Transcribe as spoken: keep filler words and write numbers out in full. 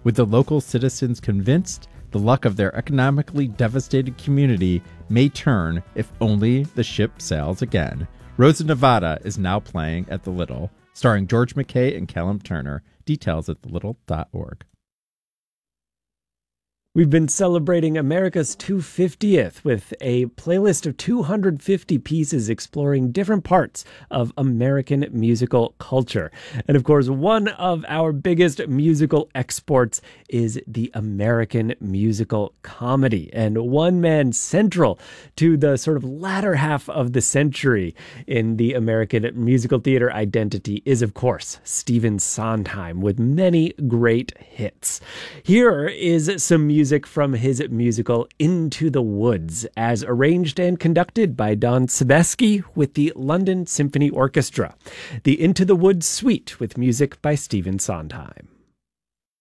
With the local citizens convinced, the luck of their economically devastated community may turn if only the ship sails again. Rosa Nevada is now playing at the Little, starring George McKay and Callum Turner. Details at the little dot org. We've been celebrating America's two hundred fiftieth with a playlist of two hundred fifty pieces exploring different parts of American musical culture. And of course, one of our biggest musical exports is the American musical comedy. And one man central to the sort of latter half of the century in the American musical theater identity is, of course, Stephen Sondheim, with many great hits. Here is some music Music from his musical Into the Woods, as arranged and conducted by Don Sebesky with the London Symphony Orchestra. The Into the Woods Suite with music by Stephen Sondheim.